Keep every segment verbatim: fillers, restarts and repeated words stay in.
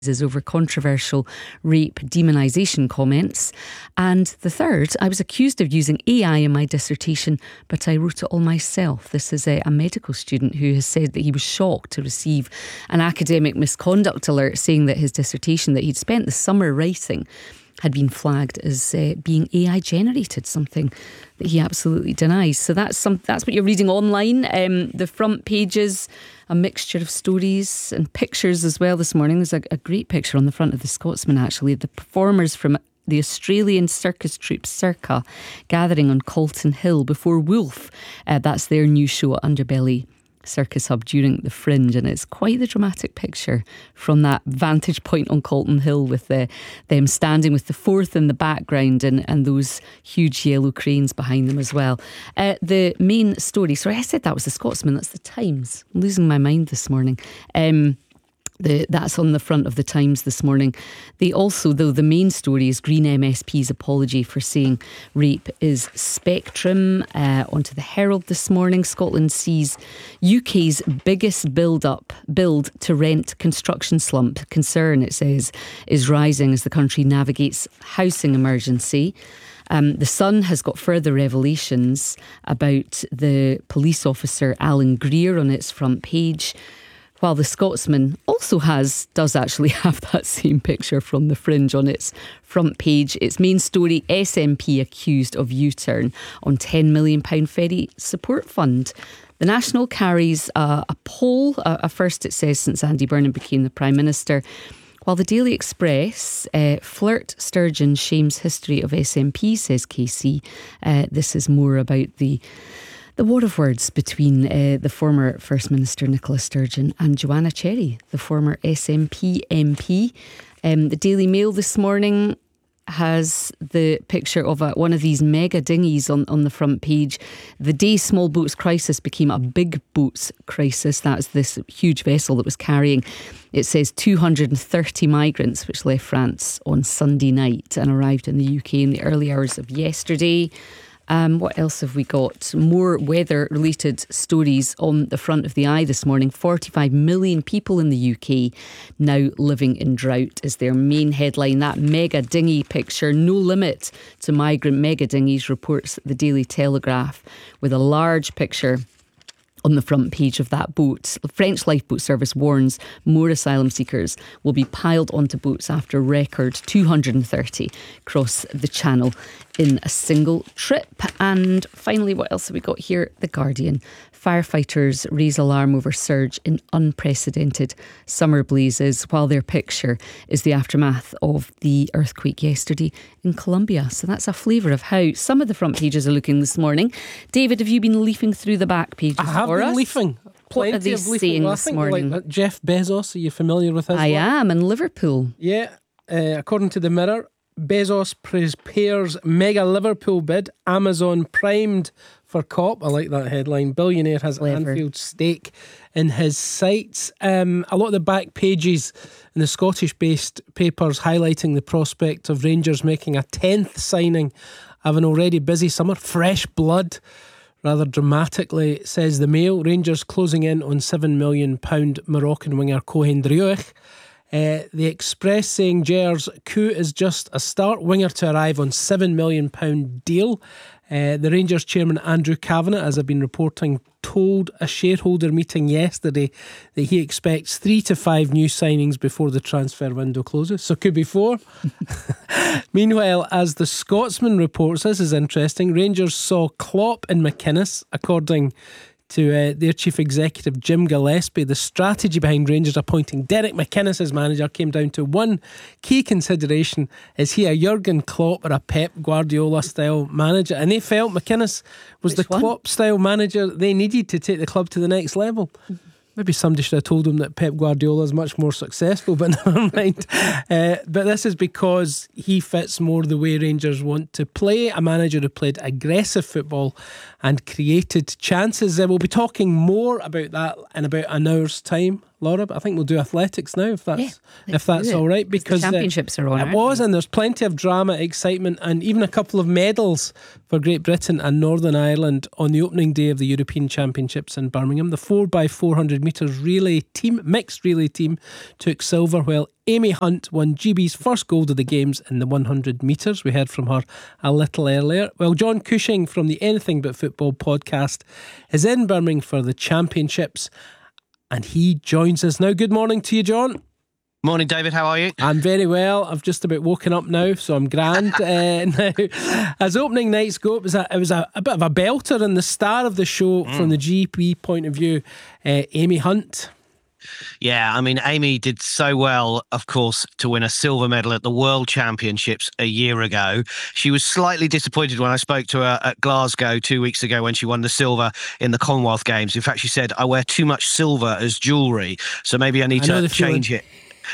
over controversial rape demonisation comments. And the third, I was accused of using A I in my dissertation, but I wrote it all myself. This is a, a medical student who has said that he was shocked to receive an academic misconduct alert saying that his dissertation that he'd spent the summer writing had been flagged as uh, being A I generated, something that he absolutely denies. So that's some that's what you're reading online. Um, the front pages, a mixture of stories and pictures as well this morning. There's a, a great picture on the front of the Scotsman, actually. The performers from the Australian circus troupe Circa gathering on Calton Hill before Wolf. Uh, that's their new show at Underbelly Circus Hub during the Fringe, and it's quite the dramatic picture from that vantage point on Calton Hill with the, them standing with the Forth in the background and, and those huge yellow cranes behind them as well. Uh, the main story, sorry I said that was the Scotsman, that's the Times. I'm losing my mind this morning. Um The, that's on the front of the Times this morning. They also, though, the main story is Green M S P's apology for saying rape is spectrum. Uh, onto the Herald this morning. Scotland sees U K's biggest build-up, build-to-rent construction slump. Concern, it says, is rising as the country navigates housing emergency. Um, the Sun has got further revelations about the police officer Alan Greer on its front page, while the Scotsman also has, does actually have that same picture from the Fringe on its front page. Its main story, S N P accused of U-turn on ten million pounds ferry support fund. The National carries a, a poll, a, a first it says since Andy Burnham became the Prime Minister, while the Daily Express, uh, flirt Sturgeon shames history of S N P, says K C. Uh, this is more about the The war of words between uh, the former First Minister Nicola Sturgeon and Joanna Cherry, the former S N P M P. Um, the Daily Mail this morning has the picture of a, one of these mega dinghies on, on the front page. The day small boats crisis became a big boats crisis. That's this huge vessel that was carrying, it says, two hundred thirty migrants, which left France on Sunday night and arrived in the U K in the early hours of yesterday. Um, what else have we got? More weather-related stories on the front of the Eye this morning. forty-five million people in the U K now living in drought is their main headline. That mega dinghy picture, no limit to migrant mega dinghies, reports the Daily Telegraph, with a large picture on the front page of that boat. The French Lifeboat Service warns more asylum seekers will be piled onto boats after a record two hundred thirty cross the Channel in a single trip. And finally, what else have we got here? The Guardian. Firefighters raise alarm over surge in unprecedented summer blazes, while their picture is the aftermath of the earthquake yesterday in Colombia. So that's a flavour of how some of the front pages are looking this morning. David, have you been leafing through the back pages I have for been us? leafing. Plenty What are they of leafing. saying Well, I this think morning? like Jeff Bezos, are you familiar with his I work? am, in Liverpool. Yeah, uh, according to the Mirror, Bezos prepares mega Liverpool bid. Amazon primed for COP. I like that headline. Billionaire has Clever. Anfield stake in his sights. Um, a lot of the back pages in the Scottish-based papers highlighting the prospect of Rangers making a tenth signing of an already busy summer. Fresh blood, rather dramatically, says the Mail. Rangers closing in on seven million pounds Moroccan winger Cohen Drioch. Uh, the Express saying Ger's coup is just a start. Winger to arrive on seven million pounds deal. Uh, the Rangers chairman Andrew Kavanagh, as I've been reporting, told a shareholder meeting yesterday that he expects three to five new signings before the transfer window closes. So could be four. Meanwhile, as the Scotsman reports, this is interesting, Rangers saw Klopp and McInnes, according to uh, their chief executive Jim Gillespie. The strategy behind Rangers appointing Derek McInnes as manager came down to one key consideration: is he a Jurgen Klopp or a Pep Guardiola style manager? And they felt McInnes was Which the one? Klopp style manager they needed to take the club to the next level. Maybe somebody should have told him that Pep Guardiola is much more successful, but never mind. Uh, but this is because he fits more the way Rangers want to play. A manager who played aggressive football and created chances. Uh, we'll be talking more about that in about an hour's time Laura, but I think we'll do athletics now if that's yeah, if that's all right, because the championships uh, are on. It was, they? and there's plenty of drama, excitement, and even a couple of medals for Great Britain and Northern Ireland on the opening day of the European Championships in Birmingham. The four by four hundred metres relay team, mixed relay team, took silver, while Amy Hunt won G B's first gold of the Games in the one hundred metres. We heard from her a little earlier. Well, John Cushing from the Anything But Football podcast is in Birmingham for the Championships, and he joins us now. Good morning to you, John. Morning, David. How are you? I'm very well. I've just about woken up now, so I'm grand. uh, now, as opening nights go, it was a, it was a, a bit of a belter, and the star of the show mm. from the G P point of view, uh, Amy Hunt. Yeah, I mean, Amy did so well, of course, to win a silver medal at the World Championships a year ago. She was slightly disappointed when I spoke to her at Glasgow two weeks ago when she won the silver in the Commonwealth Games. In fact, she said, I wear too much silver as jewellery, so maybe I need I to change feeling. it.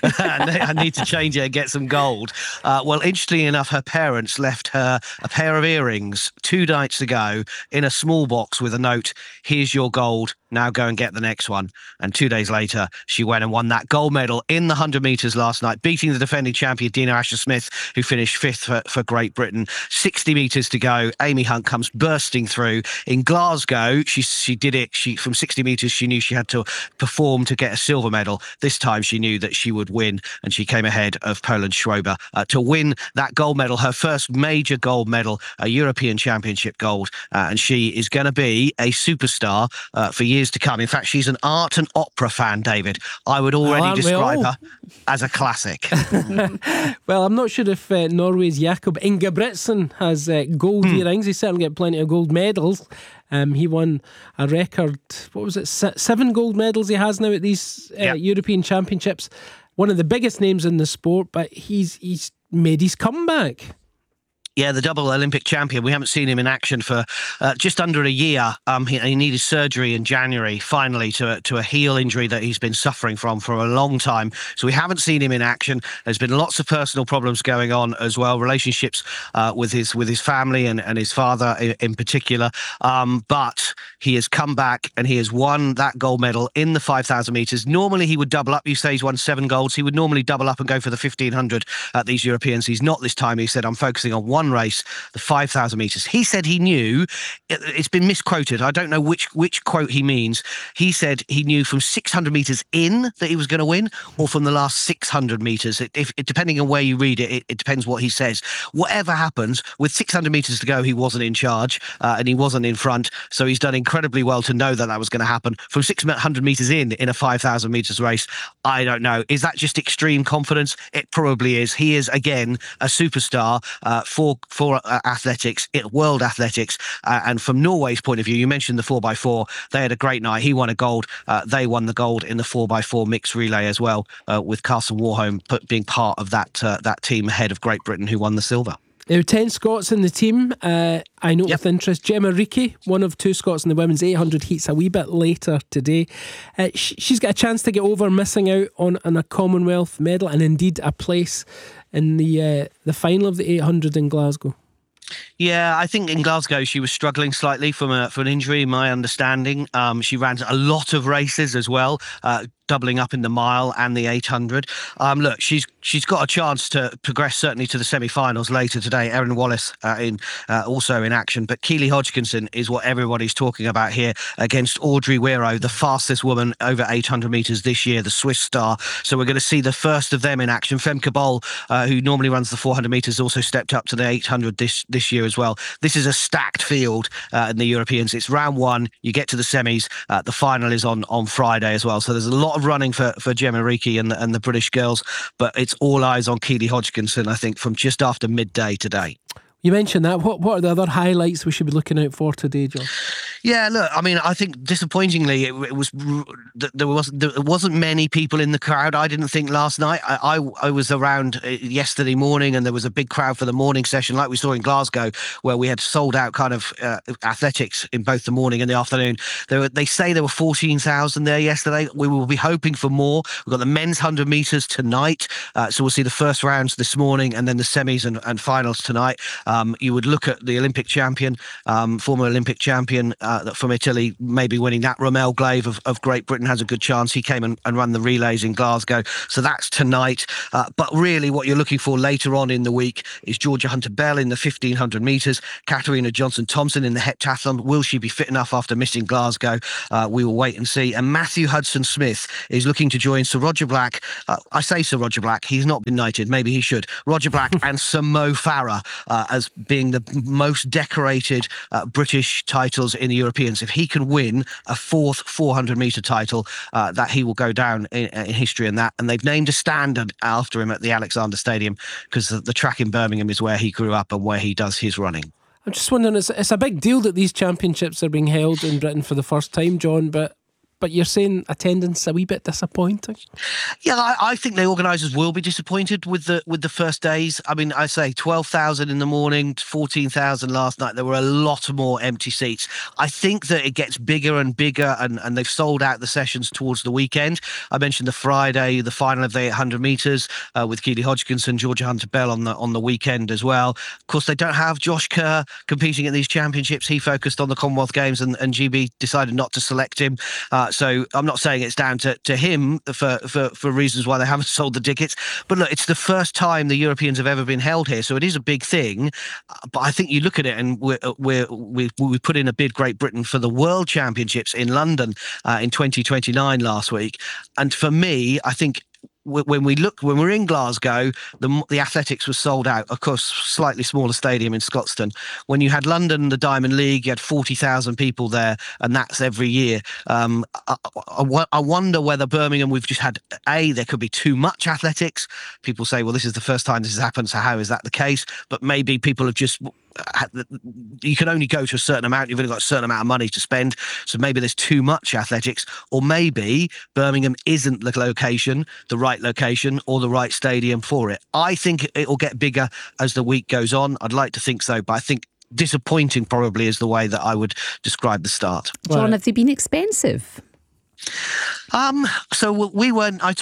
I need to change it and get some gold. Uh, well, interestingly enough, her parents left her a pair of earrings two nights ago in a small box with a note, here's your gold, now go and get the next one. And two days later, she went and won that gold medal in the one hundred metres last night, beating the defending champion, Dina Asher-Smith, who finished fifth for, for Great Britain. sixty metres to go. Amy Hunt comes bursting through. In Glasgow, she she did it. She From sixty metres, she knew she had to perform to get a silver medal. This time, she knew that she would win, and she came ahead of Poland Schrober uh, to win that gold medal, her first major gold medal, a European Championship gold. Uh, and she is going to be a superstar uh, for years to come. In fact, she's an art and opera fan, David. I would already well, describe her as a classic. Well, I'm not sure if uh, Norway's Jakob Ingebrigtsen has uh, gold hmm. earrings. He certainly got plenty of gold medals. Um, he won a record, what was it, se- seven gold medals he has now at these uh, yep. European Championships. One of the biggest names in the sport, but he's he's made his comeback. Yeah, the double Olympic champion. We haven't seen him in action for uh, just under a year. Um, he, he needed surgery in January, finally, to, to a heel injury that he's been suffering from for a long time. So we haven't seen him in action. There's been lots of personal problems going on as well, relationships uh, with his with his family and, and his father in, in particular. Um, but he has come back and he has won that gold medal in the five thousand metres. Normally, he would double up. You say he's won seven golds. He would normally double up and go for the fifteen hundred at these Europeans. He's not this time. He said, I'm focusing on one race, the five thousand metres. He said he knew, it, it's been misquoted, I don't know which which quote he means. He said he knew from six hundred metres in that he was going to win, or from the last six hundred metres. It, if, it, depending on where you read it, it, it depends what he says. Whatever happens, with six hundred metres to go, he wasn't in charge uh, and he wasn't in front. So he's done incredibly well to know that that was going to happen. From six hundred metres in, in a five thousand metres race, I don't know. Is that just extreme confidence? It probably is. He is, again, a superstar uh, for for uh, athletics, it, world athletics. Uh, and from Norway's point of view, you mentioned the four by four. They had a great night. He won a gold. Uh, they won the gold in the four by four mixed relay as well, uh, with Carson Warholm put, being part of that uh, that team ahead of Great Britain, who won the silver. There were ten Scots in the team. Uh, I note yep. with interest Gemma Reekie, one of two Scots in the women's eight hundred heats, a wee bit later today. Uh, sh- she's got a chance to get over missing out on, on a Commonwealth medal and indeed a place in the uh, the final of the eight hundred in Glasgow. Yeah, I think in Glasgow she was struggling slightly from a from an injury, my understanding. Um, she ran a lot of races as well, uh, doubling up in the mile and the eight hundred. Um, look, she's she's got a chance to progress certainly to the semi-finals later today. Erin Wallace uh, in uh, also in action, but Keely Hodgkinson is what everybody's talking about here against Audrey Wero, the fastest woman over eight hundred metres this year, the Swiss star. So we're going to see the first of them in action. Femke Bol, uh, who normally runs the four hundred metres, also stepped up to the eight hundred this this year as well. This is a stacked field uh, in the Europeans. It's round one. You get to the semis. Uh, the final is on on Friday as well. So there's a lot of running for, for Gemma Reekie and the, and the British girls, but it's all eyes on Keely Hodgkinson, I think, from just after midday today. You mentioned that. What what are the other highlights we should be looking out for today, John? Yeah, look, I mean, I think disappointingly, it, it was there was there wasn't many people in the crowd. I didn't think last night. I I, I was around yesterday morning, and there was a big crowd for the morning session, like we saw in Glasgow, where we had sold out kind of uh, athletics in both the morning and the afternoon. There were, they say there were fourteen thousand there yesterday. We will be hoping for more. We've got the men's one hundred metres tonight, uh, so we'll see the first rounds this morning, and then the semis and, and finals tonight. Um, you would look at the Olympic champion, um, former Olympic champion, uh, uh, from Italy, maybe winning that. Romel Glave of, of Great Britain has a good chance. He came and, and ran the relays in Glasgow. So that's tonight. Uh, but really what you're looking for later on in the week is Georgia Hunter-Bell in the fifteen hundred metres, Katarina Johnson-Thompson in the heptathlon. Will she be fit enough after missing Glasgow? Uh, we will wait and see. And Matthew Hudson-Smith is looking to join Sir Roger Black. Uh, I say Sir Roger Black, he's not been knighted, maybe he should. Roger Black and Sir Mo Farah uh, as being the most decorated uh, British titles in the Europeans. If he can win a fourth four hundred metre title, uh, that he will go down in, in history in that. And they've named a standard after him at the Alexander Stadium because the, the track in Birmingham is where he grew up and where he does his running. I'm just wondering, it's, it's a big deal that these championships are being held in Britain for the first time, John, but But you're saying attendance a wee bit disappointing? Yeah, I, I think the organisers will be disappointed with the with the first days. I mean, I say twelve thousand in the morning, fourteen thousand last night. There were a lot more empty seats. I think that it gets bigger and bigger, and, and they've sold out the sessions towards the weekend. I mentioned the Friday, the final of the eight hundred metres uh, with Keely Hodgkinson, Georgia Hunter-Bell on the on the weekend as well. Of course, they don't have Josh Kerr competing at these championships. He focused on the Commonwealth Games, and, and G B decided not to select him. Uh, So I'm not saying it's down to, to him for, for, for reasons why they haven't sold the tickets. But look, it's the first time the Europeans have ever been held here. So it is a big thing. But I think you look at it and we're, we're, we we put in a bid, Great Britain, for the World Championships in London uh, in twenty twenty-nine last week. And for me, I think when we look, when we're in Glasgow, the the athletics was sold out. Of course, slightly smaller stadium in Scotstoun. When you had London, the Diamond League, you had forty thousand people there, and that's every year. Um, I, I, I wonder whether Birmingham, we've just had, A, there could be too much athletics. People say, well, this is the first time this has happened, so how is that the case? But maybe people have just... you can only go to a certain amount. You've only got a certain amount of money to spend. So maybe there's too much athletics, or maybe Birmingham isn't the location, the right location, or the right stadium for it. I think it will get bigger as the week goes on. I'd like to think so, but I think disappointing probably is the way that I would describe the start. John, have they been expensive? Um, so we weren't. I